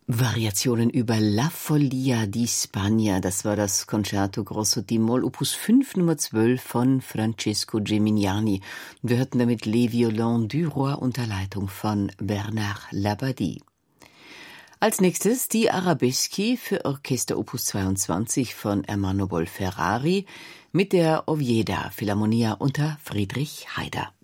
Variationen über La Follia di Spagna, das war das Concerto Grosso d-Moll, Opus 5, Nummer 12 von Francesco Gimignani. Wir hörten damit Les Violons du Roi unter Leitung von Bernard Labadie. Als nächstes die Arabeschi für Orchester Opus 22 von Ermanno Bolferrari mit der Oviedo Philharmonia unter Friedrich Haider.